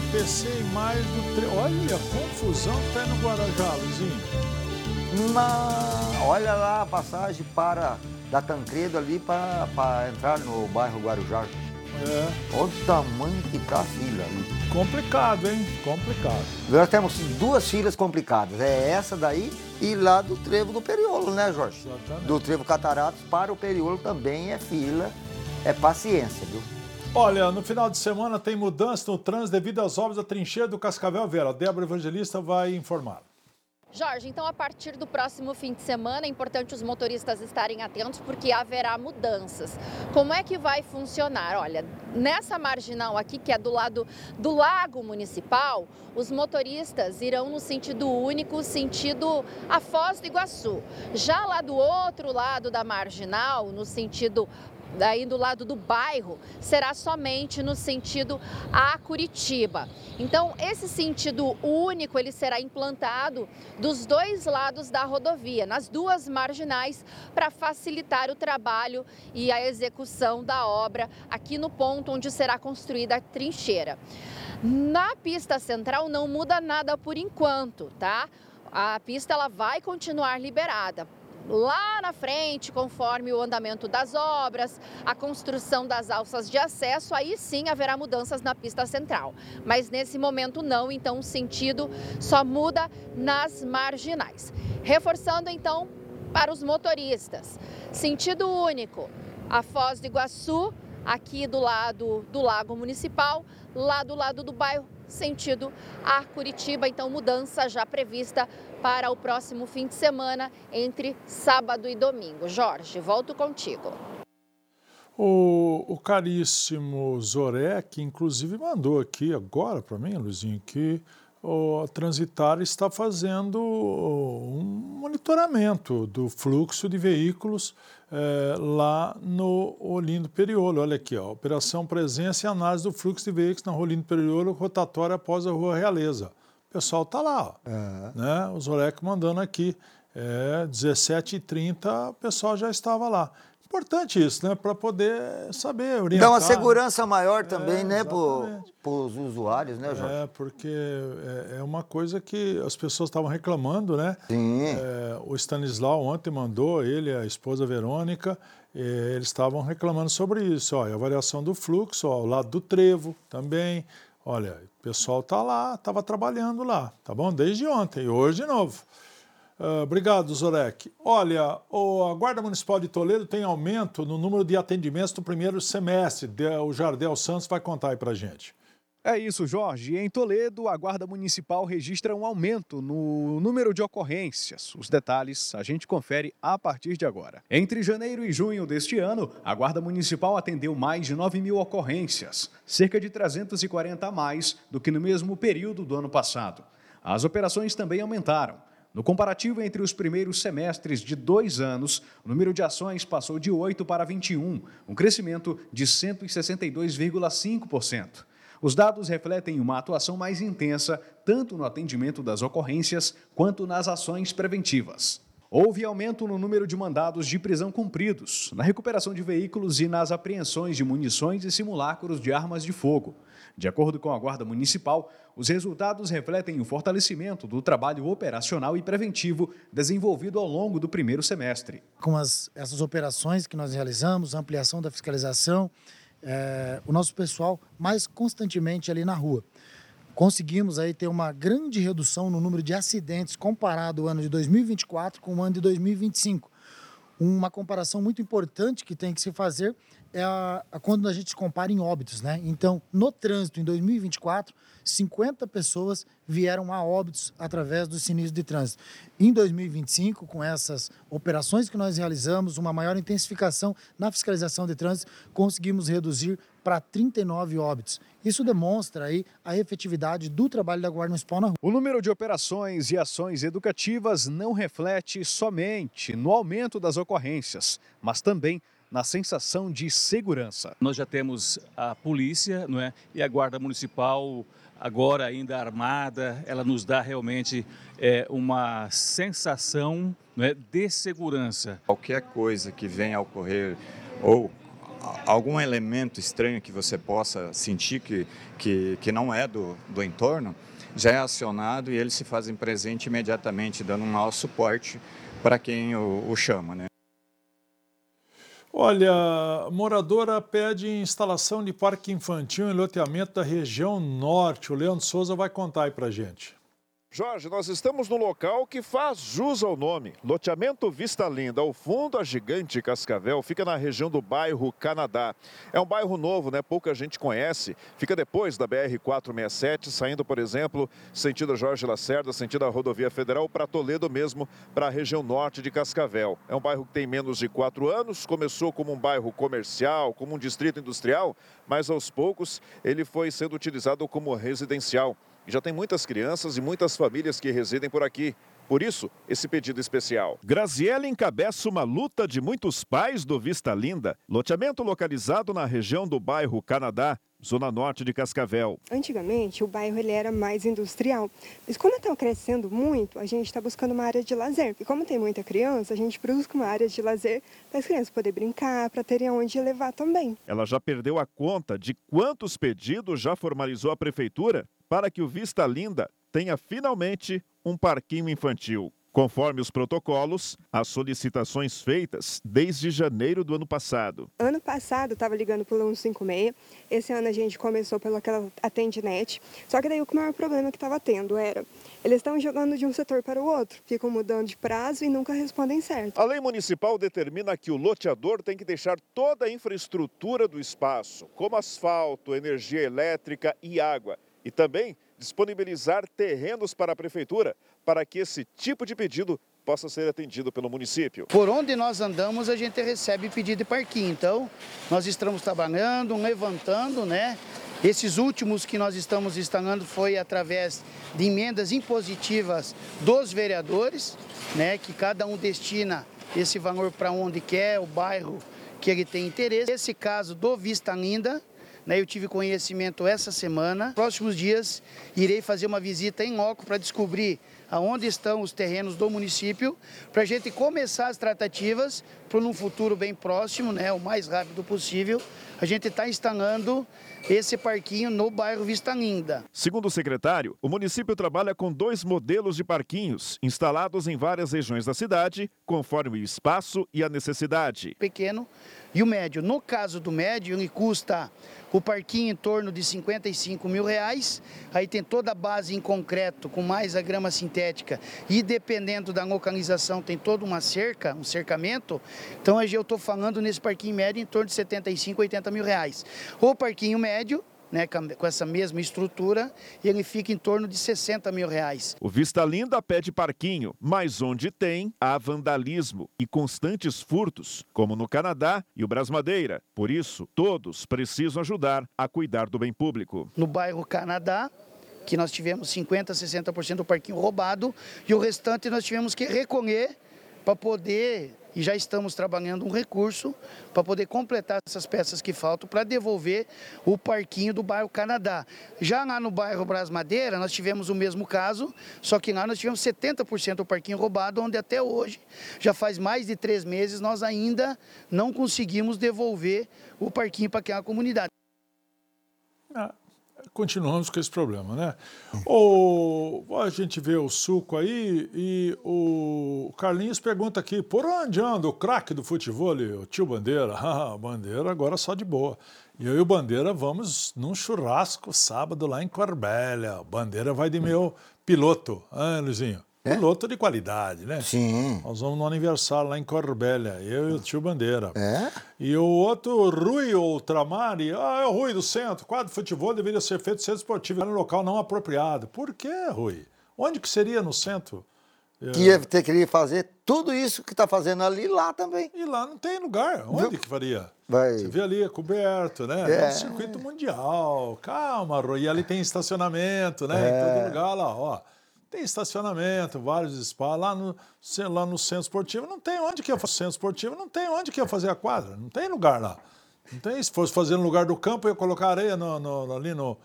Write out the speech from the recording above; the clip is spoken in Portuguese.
PC mais do trevo. Olha a confusão que tá aí no Guarujá, Luizinho. Olha lá a passagem da Tancredo ali para entrar no bairro Guarujá. Olha o tamanho que tá a fila ali. Complicado, hein? Complicado. Nós temos duas filas complicadas. É essa daí e lá do trevo do Periolo, né, Jorge? Exatamente. Do trevo Cataratas para o Periolo também é fila. É paciência, viu? Olha, no final de semana tem mudança no trânsito devido às obras da trincheira do Cascavel Vera. A Débora Evangelista vai informar. Jorge, então a partir do próximo fim de semana é importante os motoristas estarem atentos porque haverá mudanças. Como é que vai funcionar? Olha, nessa marginal aqui, que é do lado do Lago Municipal, os motoristas irão no sentido único, sentido a Foz do Iguaçu. Já lá do outro lado da marginal, no sentido daí do lado do bairro, será somente no sentido a Curitiba. Então, esse sentido único, ele será implantado dos dois lados da rodovia, nas duas marginais, para facilitar o trabalho e a execução da obra aqui no ponto onde será construída a trincheira. Na pista central não muda nada por enquanto, tá? A pista ela vai continuar liberada. Lá na frente, conforme o andamento das obras, a construção das alças de acesso, aí sim haverá mudanças na pista central. Mas nesse momento não, então o sentido só muda nas marginais. Reforçando então para os motoristas, sentido único, a Foz do Iguaçu, aqui do lado do Lago Municipal, lá do lado do bairro, sentido a Curitiba, então mudança já prevista para o próximo fim de semana, entre sábado e domingo. Jorge, volto contigo. O caríssimo Zorek, inclusive, mandou aqui agora para mim, Luizinho, que a Transitar está fazendo um monitoramento do fluxo de veículos lá no Olindo Periolo. Olha aqui, ó, operação presença e análise do fluxo de veículos na Olindo Periolo, rotatória após a Rua Realeza. O pessoal está lá, ó, né? O Zorek mandando aqui, 17h30, o pessoal já estava lá. Importante isso, né? Para poder saber, orientar. Dá uma segurança maior também, né, para exatamente. os usuários, né, Jorge? Porque é uma coisa que as pessoas estavam reclamando, né? Sim. O Stanislau ontem mandou, ele e a esposa Verônica, eles estavam reclamando sobre isso. Ó, a avaliação do fluxo, ó, ao lado do trevo também. Olha, o pessoal está lá, estava trabalhando lá, tá bom? Desde ontem e hoje de novo. Obrigado, Zorek. Olha, a Guarda Municipal de Toledo tem aumento no número de atendimentos do primeiro semestre. O Jardel Santos vai contar aí pra gente. É isso, Jorge. Em Toledo, a Guarda Municipal registra um aumento no número de ocorrências. Os detalhes a gente confere a partir de agora. Entre janeiro e junho deste ano, a Guarda Municipal atendeu mais de 9.000 ocorrências, cerca de 340 a mais do que no mesmo período do ano passado. As operações também aumentaram. No comparativo entre os primeiros semestres de 2 anos, o número de ações passou de 8 para 21, um crescimento de 162,5%. Os dados refletem uma atuação mais intensa, tanto no atendimento das ocorrências quanto nas ações preventivas. Houve aumento no número de mandados de prisão cumpridos, na recuperação de veículos e nas apreensões de munições e simulacros de armas de fogo. De acordo com a Guarda Municipal, os resultados refletem o fortalecimento do trabalho operacional e preventivo desenvolvido ao longo do primeiro semestre. Com essas operações que nós realizamos, a ampliação da fiscalização, o nosso pessoal mais constantemente ali na rua. Conseguimos aí ter uma grande redução no número de acidentes comparado ao ano de 2024 com o ano de 2025. Uma comparação muito importante que tem que se fazer é quando a gente compara em óbitos, né? Então, no trânsito em 2024, 50 pessoas vieram a óbitos através do sinistro de trânsito. Em 2025, com essas operações que nós realizamos, uma maior intensificação na fiscalização de trânsito, conseguimos reduzir para 39 óbitos. Isso demonstra aí a efetividade do trabalho da Guarda Municipal na rua. O número de operações e ações educativas não reflete somente no aumento das ocorrências, mas também na sensação de segurança. Nós já temos a polícia, não é? E a Guarda Municipal, agora ainda armada, ela nos dá realmente uma sensação, não é, de segurança. Qualquer coisa que venha a ocorrer ou algum elemento estranho que você possa sentir que não é do entorno, já é acionado e eles se fazem presente imediatamente, dando um maior suporte para quem o chama, né? Olha, moradora pede instalação de parque infantil em loteamento da região norte. O Leandro Souza vai contar aí pra gente. Jorge, nós estamos no local que faz jus ao nome. Loteamento Vista Linda. Ao fundo, a gigante Cascavel fica na região do bairro Canadá. É um bairro novo, né? Pouca gente conhece. Fica depois da BR-467, saindo, por exemplo, sentido Jorge Lacerda, sentido a rodovia federal, para Toledo mesmo, para a região norte de Cascavel. É um bairro que tem menos de 4 anos, começou como um bairro comercial, como um distrito industrial, mas aos poucos ele foi sendo utilizado como residencial. E já tem muitas crianças e muitas famílias que residem por aqui. Por isso, esse pedido especial. Graziella encabeça uma luta de muitos pais do Vista Linda. Loteamento localizado na região do bairro Canadá, zona norte de Cascavel. Antigamente, o bairro ele era mais industrial. Mas como está crescendo muito, a gente está buscando uma área de lazer. E como tem muita criança, a gente busca uma área de lazer para as crianças poderem brincar, para terem onde levar também. Ela já perdeu a conta de quantos pedidos já formalizou a prefeitura para que o Vista Linda tenha finalmente um parquinho infantil. Conforme os protocolos, as solicitações feitas desde janeiro do ano passado. Ano passado estava ligando pelo 156, esse ano a gente começou pelo aquela Atendinet, só que daí o maior problema que estava tendo era, eles estão jogando de um setor para o outro, ficam mudando de prazo e nunca respondem certo. A lei municipal determina que o loteador tem que deixar toda a infraestrutura do espaço, como asfalto, energia elétrica e água, e também disponibilizar terrenos para a prefeitura, para que esse tipo de pedido possa ser atendido pelo município. Por onde nós andamos, a gente recebe pedido de parquinho. Então, nós estamos trabalhando, levantando, né? Esses últimos que nós estamos instalando foi através de emendas impositivas dos vereadores, né? Que cada um destina esse valor para onde quer, o bairro que ele tem interesse. Esse caso do Vista Linda, eu tive conhecimento essa semana. Próximos dias irei fazer uma visita em loco para descobrir aonde estão os terrenos do município, para a gente começar as tratativas para um futuro bem próximo, o mais rápido possível, a gente está instalando esse parquinho no bairro Vista Linda. Segundo o secretário, o município trabalha com 2 modelos de parquinhos instalados em várias regiões da cidade, conforme o espaço e a necessidade. Pequeno e o médio. No caso do médio, ele custa o parquinho em torno de R$55 mil. Aí tem toda a base em concreto, com mais a grama sintética. E dependendo da localização, tem toda uma cerca, um cercamento. Então, eu estou falando nesse parquinho médio em torno de R$75, R$80 mil. O parquinho médio, com essa mesma estrutura, ele fica em torno de R$60 mil. O Vista Linda pede parquinho, mas onde tem, há vandalismo e constantes furtos, como no Canadá e o Brasmadeira. Por isso, todos precisam ajudar a cuidar do bem público. No bairro Canadá, que nós tivemos 50%, 60% do parquinho roubado, e o restante nós tivemos que recolher para poder, e já estamos trabalhando um recurso para poder completar essas peças que faltam para devolver o parquinho do bairro Canadá. Já lá no bairro Brasmadeira, nós tivemos o mesmo caso, só que lá nós tivemos 70% do parquinho roubado, onde até hoje, já faz mais de 3 meses, nós ainda não conseguimos devolver o parquinho para aquela comunidade. Continuamos com esse problema, né? A gente vê o suco aí e o Carlinhos pergunta aqui, por onde anda o craque do futebol, o tio Bandeira? Bandeira agora só de boa. E eu e o Bandeira vamos num churrasco sábado lá em Corbélia. Bandeira vai de meu piloto, Luizinho? Piloto de qualidade, né? Sim. Nós vamos no aniversário lá em Corbélia, eu e o tio Bandeira. É? E o outro, Rui Ultramari, é o Rui do centro, quadro de futebol deveria ser feito centro esportivo, no local não apropriado. Por quê, Rui? Onde que seria no centro? Queria fazer tudo isso que está fazendo ali lá também. E lá não tem lugar. Onde que faria? Vai. Você vê ali, é coberto, né? É um circuito mundial. Calma, Rui. E ali tem estacionamento, né? Em todo lugar lá, ó. Tem estacionamento, vários espaços. Lá no centro esportivo não tem onde que ia fazer centro esportivo, não tem onde que ia fazer a quadra, não tem lugar lá. Não tem, se fosse fazer no lugar do campo, ia colocar areia ali